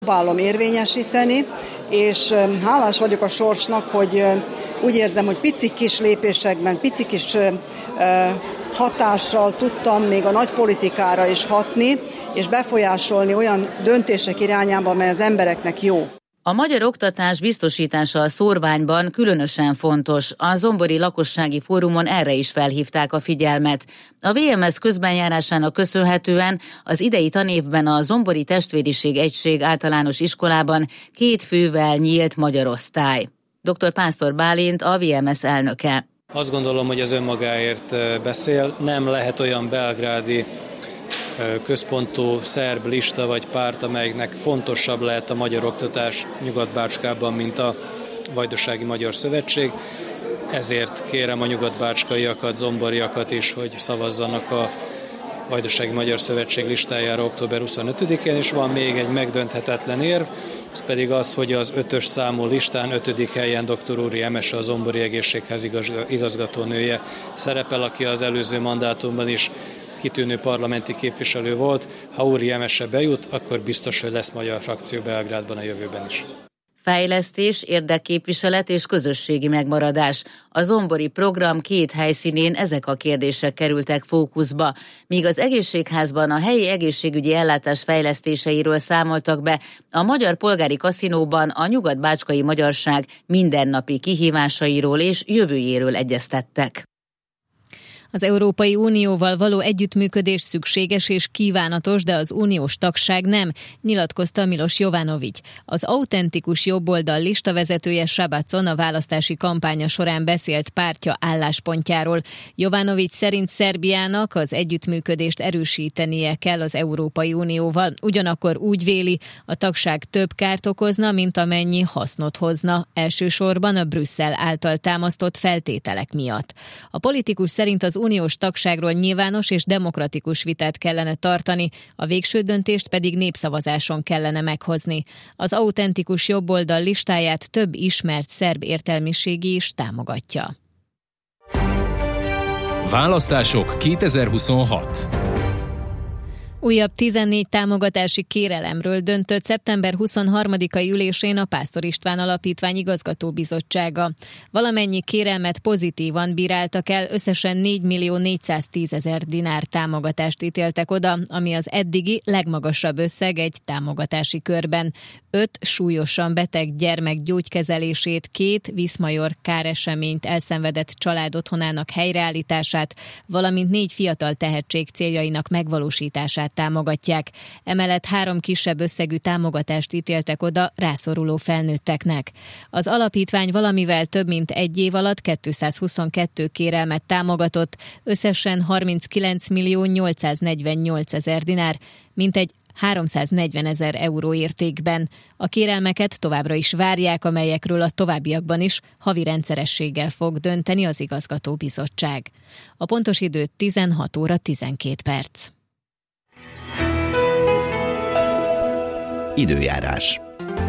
Próbálom érvényesíteni, és hálás vagyok a sorsnak, hogy úgy érzem, hogy pici kis lépésekben, pici kis hatással tudtam még a nagy politikára is hatni, és befolyásolni olyan döntések irányába, amely az embereknek jó. A magyar oktatás biztosítása a szórványban különösen fontos. A Zombori Lakossági Fórumon erre is felhívták a figyelmet. A VMS közbenjárásának köszönhetően az idei tanévben a Zombori Testvériség Egység általános iskolában 2 fővel nyílt magyar osztály. Dr. Pásztor Bálint a VMS elnöke. Azt gondolom, hogy az önmagáért beszél. Nem lehet olyan belgrádi központú szerb lista vagy párt, amelynek fontosabb lehet a magyar oktatás Nyugat-Bácskában, mint a Vajdasági Magyar Szövetség. Ezért kérem a nyugat-bácskaiakat, zomboriakat is, hogy szavazzanak a Vajdasági Magyar Szövetség listájára október 25-én, és van még egy megdönthetetlen érv, ez pedig az, hogy az 5-ös számú listán 5. helyen dr. Úri Emese, a Zombori Egészségház igazgatónője szerepel, aki az előző mandátumban is kitűnő parlamenti képviselő volt. Ha Úri Emese bejut, akkor biztos, hogy lesz magyar frakció Belgrádban a jövőben is. Fejlesztés, érdekképviselet és közösségi megmaradás. A zombori program 2 helyszínén ezek a kérdések kerültek fókuszba, míg az egészségházban a helyi egészségügyi ellátás fejlesztéseiről számoltak be, a Magyar Polgári Kaszinóban a nyugat-bácskai magyarság mindennapi kihívásairól és jövőjéről egyeztettek. Az Európai Unióval való együttműködés szükséges és kívánatos, de az uniós tagság nem, nyilatkozta Milos Jovanovic. Az autentikus jobboldal listavezetője Sabacon a választási kampánya során beszélt pártja álláspontjáról. Jovanovic szerint Szerbiának az együttműködést erősítenie kell az Európai Unióval. Ugyanakkor úgy véli, a tagság több kárt okozna, mint amennyi hasznot hozna, elsősorban a Brüsszel által támasztott feltételek miatt. A politikus szerint az uniós tagságról nyilvános és demokratikus vitát kellene tartani, a végső döntést pedig népszavazáson kellene meghozni. Az autentikus jobboldal listáját több ismert szerb értelmiségi is támogatja. Választások 2026. Újabb 14 támogatási kérelemről döntött szeptember 23-ai ülésén a Pásztor István Alapítvány igazgatóbizottsága. Valamennyi kérelmet pozitívan bíráltak el, összesen 4.410.000 dinár támogatást ítéltek oda, ami az eddigi legmagasabb összeg egy támogatási körben. 5 súlyosan beteg gyermek gyógykezelését, 2 Viszmajor káreseményt elszenvedett család otthonának helyreállítását, valamint 4 fiatal tehetség céljainak megvalósítását támogatják. Emellett 3 kisebb összegű támogatást ítéltek oda rászoruló felnőtteknek. Az alapítvány valamivel több mint 1 év alatt 222 kérelmet támogatott, összesen 39.848.000 dinár, mintegy 340.000 euró értékben. A kérelmeket továbbra is várják, amelyekről a továbbiakban is havi rendszerességgel fog dönteni az igazgatóbizottság. A pontos idő 16 óra 12 perc. Időjárás.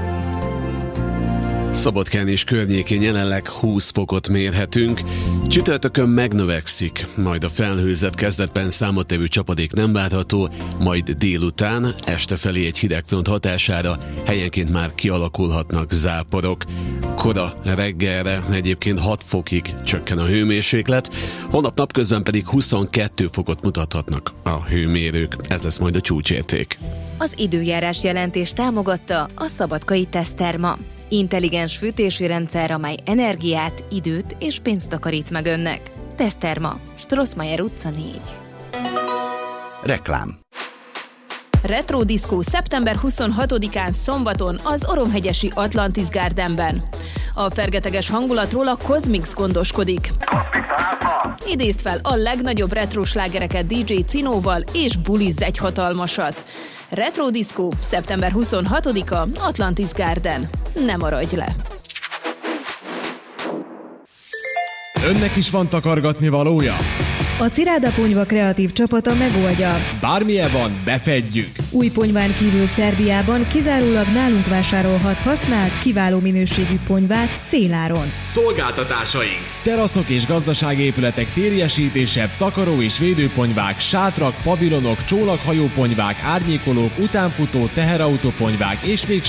Szabadkán és környékén jelenleg 20 fokot mérhetünk. Csütörtökön megnövekszik, majd a felhőzet kezdetben számottevő csapadék nem várható, majd délután, este felé egy hideg front hatására helyenként már kialakulhatnak záporok. Kora reggelre egyébként 6 fokig csökken a hőmérséklet, holnap napközben pedig 22 fokot mutathatnak a hőmérők. Ez lesz majd a csúcsérték. Az időjárás jelentés támogatta a Szabadkai Teszterma. Intelligens fűtési rendszer, amely energiát, időt és pénzt takarít meg önnek. Teszterma, Strossmayer utca 4. Reklám. Retro Disco szeptember 26-án szombaton az Oromhegyesi Atlantis Gardenben. A fergeteges hangulatról a Cosmix gondoskodik. Idézd fel a legnagyobb retro slágereket DJ Cinóval és bulizz egy hatalmasat. Retro Disco szeptember 26-a Atlantis Garden. Ne maradj le! Önnek is van takargatni valója? A Ciráda Ponyva kreatív csapata megoldja. Bármilyen van, befedjük! Új ponyván kívül Szerbiában kizárólag nálunk vásárolhat használt, kiváló minőségű ponyvát féláron. Szolgáltatásaink! Teraszok és gazdasági épületek térjesítése, takaró és védőponyvák, sátrak, pavilonok, csónakhajóponyvák, árnyékolók, utánfutó, teherautóponyvák és még